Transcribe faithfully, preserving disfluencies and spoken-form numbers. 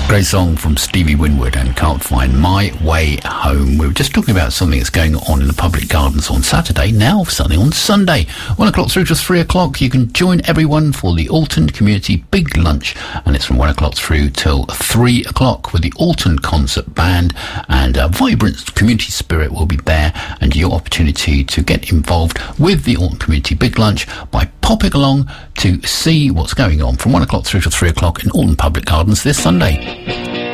Great song from Stevie Winwood and Can't Find My Way Home. We were just talking about something that's going on in the public gardens on Saturday, now something on Sunday. One o'clock through to three o'clock, you can join everyone for the Alton Community Big Lunch, and it's from one o'clock through till three o'clock with the Alton Concert Band, and a vibrant community spirit will be there, and your opportunity to get involved with the Alton Community Big Lunch by popping along to see what's going on from one o'clock through to three o'clock in Alton Public Gardens this Sunday.